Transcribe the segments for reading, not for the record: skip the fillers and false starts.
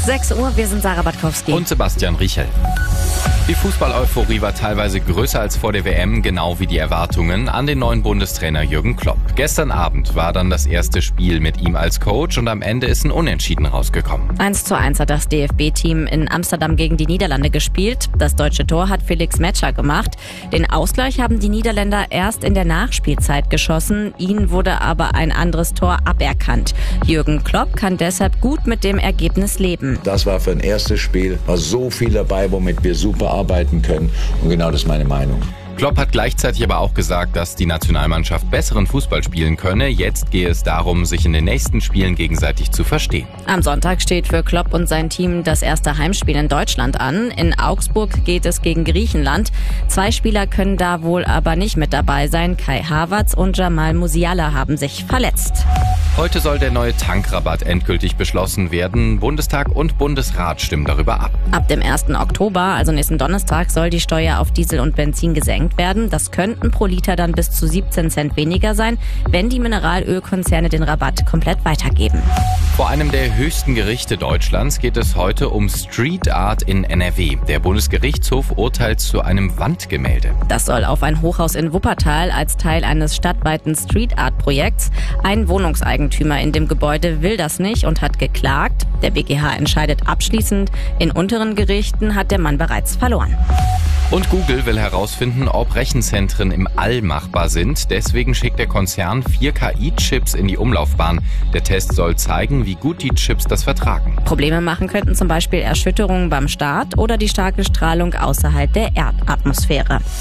6 Uhr, wir sind Sarah Batkowski. Und Sebastian Riechel. Die Fußball-Euphorie war teilweise größer als vor der WM, genau wie die Erwartungen an den neuen Bundestrainer Jürgen Klopp. Gestern Abend war dann das erste Spiel mit ihm als Coach und am Ende ist ein Unentschieden rausgekommen. 1:1 hat das DFB-Team in Amsterdam gegen die Niederlande gespielt. Das deutsche Tor hat Felix Metscher gemacht. Den Ausgleich haben die Niederländer erst in der Nachspielzeit geschossen. Ihnen wurde aber ein anderes Tor aberkannt. Jürgen Klopp kann deshalb gut mit dem Ergebnis leben. Das war für ein erstes Spiel, war so viel dabei, womit wir super arbeiten können. Und genau das ist meine Meinung. Klopp hat gleichzeitig aber auch gesagt, dass die Nationalmannschaft besseren Fußball spielen könne. Jetzt gehe es darum, sich in den nächsten Spielen gegenseitig zu verstehen. Am Sonntag steht für Klopp und sein Team das erste Heimspiel in Deutschland an. In Augsburg geht es gegen Griechenland. 2 Spieler können da wohl aber nicht mit dabei sein. Kai Havertz und Jamal Musiala haben sich verletzt. Heute soll der neue Tankrabatt endgültig beschlossen werden. Bundestag und Bundesrat stimmen darüber ab. Ab dem 1. Oktober, also nächsten Donnerstag, soll die Steuer auf Diesel und Benzin gesenkt werden. Das könnten pro Liter dann bis zu 17 Cent weniger sein, wenn die Mineralölkonzerne den Rabatt komplett weitergeben. Vor einem der höchsten Gerichte Deutschlands geht es heute um Street Art in NRW. Der Bundesgerichtshof urteilt zu einem Wandgemälde. Das soll auf ein Hochhaus in Wuppertal als Teil eines stadtweiten Street Art Projekts. Ein Wohnungseigentümer in dem Gebäude will das nicht und hat geklagt. Der BGH entscheidet abschließend. In unteren Gerichten hat der Mann bereits verloren. Und Google will herausfinden, ob Rechenzentren im All machbar sind. Deswegen schickt der Konzern 4 KI-Chips in die Umlaufbahn. Der Test soll zeigen, wie gut die Chips das vertragen. Probleme machen könnten zum Beispiel Erschütterungen beim Start oder die starke Strahlung außerhalb der Erdatmosphäre. 1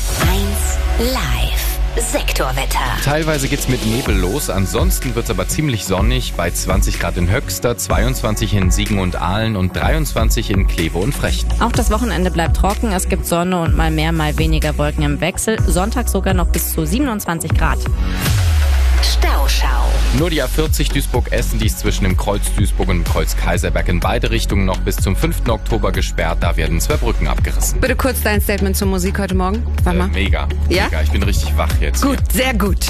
Live. Sektorwetter. Teilweise geht's mit Nebel los, ansonsten wird's aber ziemlich sonnig bei 20 Grad in Höxter, 22 in Siegen und Aalen und 23 in Kleve und Frechen. Auch das Wochenende bleibt trocken, es gibt Sonne und mal mehr, mal weniger Wolken im Wechsel. Sonntag sogar noch bis zu 27 Grad. Stauschau. Nur die A40 Duisburg-Essen, die ist zwischen dem Kreuz Duisburg und dem Kreuz Kaiserberg in beide Richtungen noch bis zum 5. Oktober gesperrt. Da werden 2 Brücken abgerissen. Bitte kurz dein Statement zur Musik heute Morgen. Sag mal. Mega. Ja? Mega. Ich bin richtig wach jetzt. Gut, sehr gut.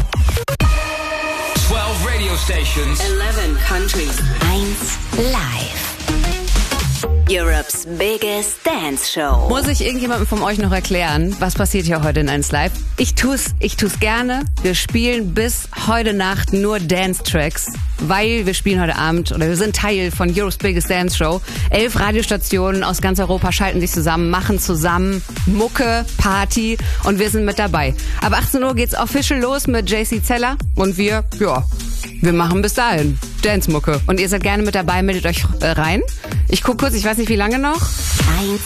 12 radio stations. 11 countries. 1 Live. Europe's biggest dance show. Muss ich irgendjemandem von euch noch erklären, was passiert hier heute in 1 Live? Ich tu's gerne. Wir spielen bis heute Nacht nur Dance-Tracks, weil wir spielen heute Abend oder wir sind Teil von Europe's biggest dance show. 11 Radiostationen aus ganz Europa schalten sich zusammen, machen zusammen Mucke, Party und wir sind mit dabei. Ab 18 Uhr geht's official los mit JC Zeller und wir machen bis dahin Dance-Mucke. Und ihr seid gerne mit dabei, meldet euch rein. Ich guck kurz, ich weiß nicht wie lange noch. 1